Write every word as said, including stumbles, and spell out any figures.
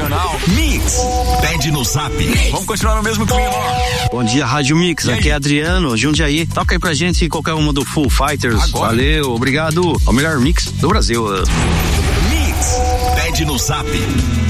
Nacional. Mix, pede no zap. Vamos continuar no mesmo clima. Bom dia, Rádio Mix, aqui é Adriano, Jundiaí. Toca aí pra gente qualquer uma do Foo Fighters. Agora. Valeu, obrigado. É o melhor mix do Brasil. Mix, pede no zap.